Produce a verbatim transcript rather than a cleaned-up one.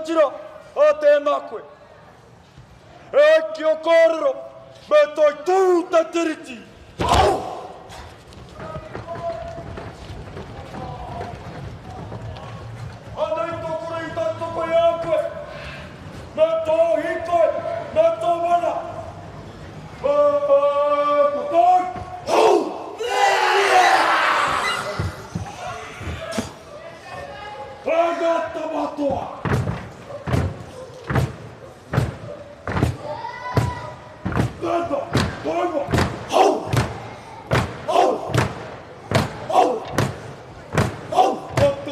tira a tēnā koe. E ki o kōrero, me toi tūta tiriti. Au! Anei tō kore i tātou koe a koe. Me tōhi